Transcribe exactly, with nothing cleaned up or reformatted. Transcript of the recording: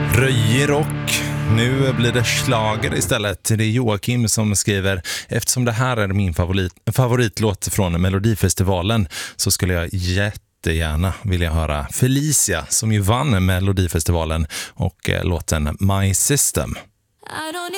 Röjig rock. Nu blir det schlager istället. Det är Joakim som skriver: eftersom det här är min favorit, favoritlåt från Melodifestivalen så skulle jag jättegärna vilja höra Felicia som ju vann Melodifestivalen och låten My System. I don't